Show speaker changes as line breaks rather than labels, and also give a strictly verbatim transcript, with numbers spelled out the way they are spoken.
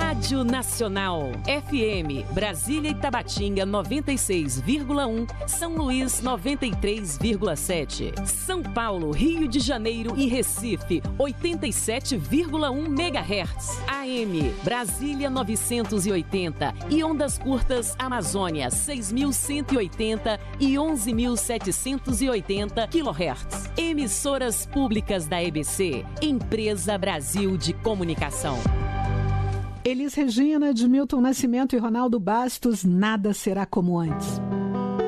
Rádio Nacional. F M, Brasília e Tabatinga noventa e seis vírgula um, São Luís noventa e três vírgula sete. São Paulo, Rio de Janeiro e Recife oitenta e sete vírgula um megahertz. A M, Brasília novecentos e oitenta e ondas curtas Amazônia seis mil cento e oitenta e onze mil setecentos e oitenta quilohertz. Emissoras públicas da E B C, Empresa Brasil de Comunicação.
Elis Regina, Edmilton Nascimento e Ronaldo Bastos, nada será como antes.